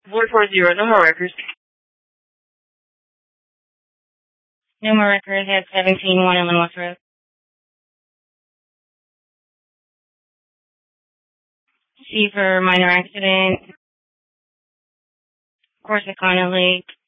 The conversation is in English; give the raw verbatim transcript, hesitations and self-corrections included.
four four zero, no more records. No more records at seventeen one Illinois Road. C for minor accident. Corsicana Lake.